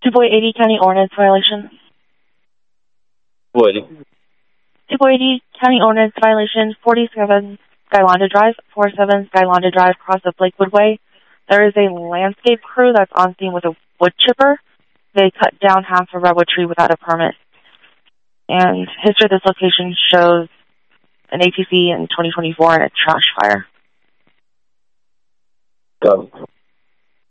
2.80 County Ordinance violation. 280. 2.80 County Ordinance violation, 47 Skylonda Drive, 47 Skylonda Drive, across the Lakewood Way. There is a landscape crew that's on scene with a wood chipper. They cut down half a redwood tree without a permit. And history of this location shows an ATC in 2024 and a trash fire. Got it.